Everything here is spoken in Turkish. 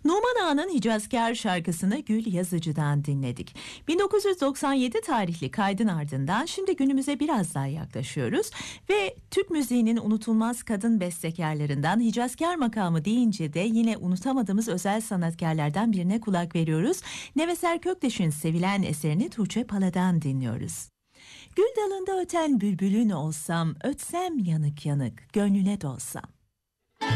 Numan Ağa'nın Hicazkar şarkısını Gül Yazıcı'dan dinledik. 1997 tarihli kaydın ardından şimdi günümüze biraz daha yaklaşıyoruz ve Türk müziğinin unutulmaz kadın bestekarlarından Hicazkar makamı deyince de yine unutamadığımız özel sanatkarlardan birine kulak veriyoruz. Neveser Kökteş'in sevilen eserini Tuğçe Pala'dan dinliyoruz. Gül dalında öten bülbülün olsam, ötsem yanık yanık, gönlüne dolsam.